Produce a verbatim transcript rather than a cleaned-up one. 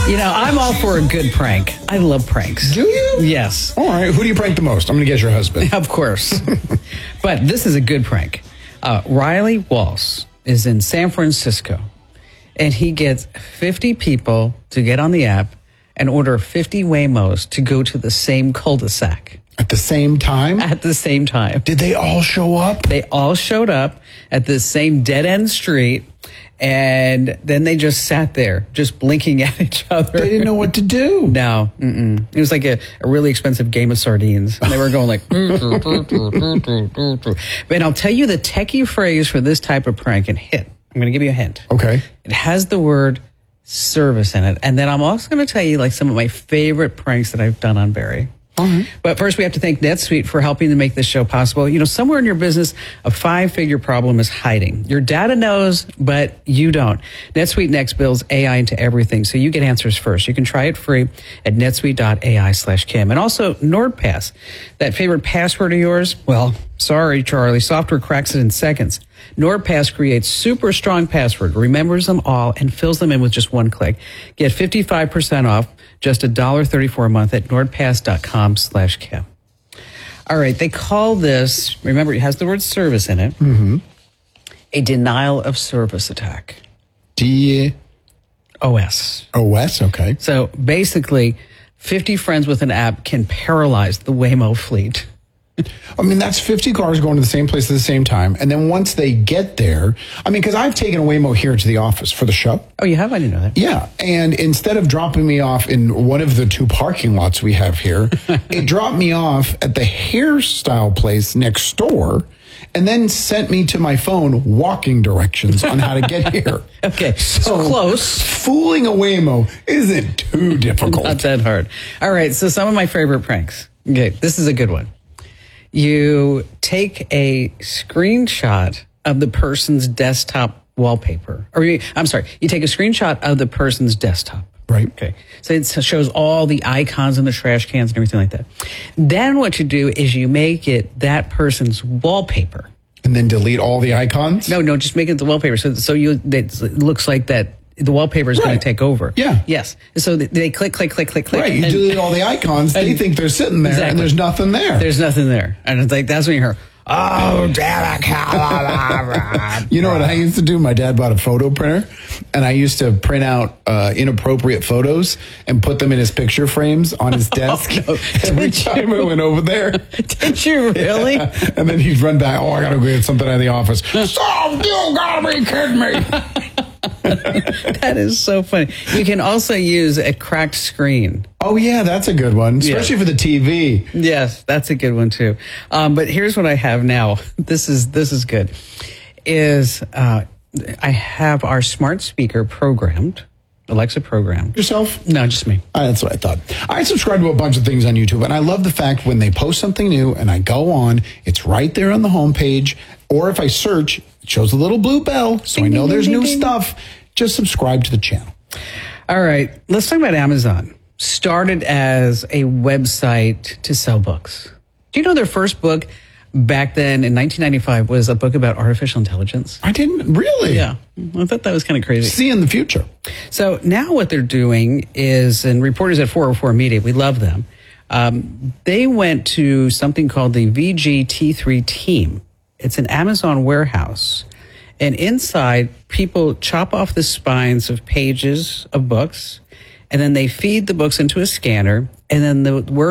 You know, I'm all for a good prank. I love pranks. Do you? Yes. All right. Who do you prank the most? I'm going to guess your husband. Of course. But this is a good prank. Uh, Riley Walsh is in San Francisco, and he gets fifty people to get on the app and order fifty Waymos to go to the same cul-de-sac. At the same time? At the same time. Did they all show up? They all showed up at the same dead-end street, and then they just sat there, just blinking at each other. They didn't know what to do. No. Mm-mm. It was like a, a really expensive game of sardines. And they were going like... But I'll tell you the techie phrase for this type of prank, and hit. I'm going to give you a hint. Okay. It has the word service in it. And then I'm also going to tell you like some of my favorite pranks that I've done on Barry. Mm-hmm. But first, we have to thank NetSuite for helping to make this show possible. You know, somewhere in your business, a five-figure problem is hiding. Your data knows, but you don't. NetSuite Next builds A I into everything, so you get answers first. You can try it free at netsuite.ai slash Kim. And also, NordPass, that favorite password of yours? Well, sorry, Charlie. Software cracks it in seconds. NordPass creates super strong password, remembers them all, and fills them in with just one click. Get fifty-five percent off, just one dollar thirty-four a month at nordpass.com slash Kim. All right, they call this, remember, it has the word service in it, mm-hmm. a denial of service attack. D O S. O S, okay. So basically, fifty friends with an app can paralyze the Waymo fleet. I mean, that's fifty cars going to the same place at the same time. And then once they get there, I mean, because I've taken a Waymo here to the office for the show. Oh, you have? I didn't know that. Yeah. And instead of dropping me off in one of the two parking lots we have here, it dropped me off at the hairstyle place next door and then sent me to my phone walking directions on how to get here. Okay, so, so close. Fooling a Waymo isn't too difficult. Not that hard. All right, so some of my favorite pranks. Okay, this is a good one. You take a screenshot of the person's desktop wallpaper. Or you, I'm sorry, you take a screenshot of the person's desktop. Right. Okay. So it shows all the icons and the trash cans and everything like that. Then what you do is you make it that person's wallpaper. And then delete all the icons? No, no, just make it the wallpaper. So, so you it looks like that the wallpaper is right. going to take over. Yeah. Yes. So they click, click, click, click, click. Right. You and, delete all the icons. They think they're sitting there, exactly. And there's nothing there. There's nothing there. And it's like, that's when you hear, oh, damn it. You know what I used to do? My dad bought a photo printer, and I used to print out uh, inappropriate photos and put them in his picture frames on his desk. Oh, no. Every time I went over there. Did you really? Yeah. And then he'd run back, oh, I got to go get something out of the office. So, you got to be kidding me. That is so funny. You can also use a cracked screen. Oh, yeah, that's a good one, especially yeah. for the T V. Yes, that's a good one, too. Um, but here's what I have now. This is this is good. Is uh, I have our smart speaker programmed, Alexa programmed. Yourself? No, just me. Uh, that's what I thought. I subscribe to a bunch of things on YouTube, and I love the fact when they post something new and I go on, it's right there on the homepage. Or if I search, it shows a little blue bell, so I know there's new stuff. Just subscribe to the channel. All right, let's talk about Amazon. Started as a website to sell books. Do you know their first book back then in nineteen ninety-five was a book about artificial intelligence? I didn't really. Yeah, I thought that was kind of crazy. See in the future. So now what they're doing is, and reporters at four oh four Media, we love them. Um, they went to something called the V G T three team. It's an Amazon warehouse. And inside, people chop off the spines of pages of books, and then they feed the books into a scanner, and then the word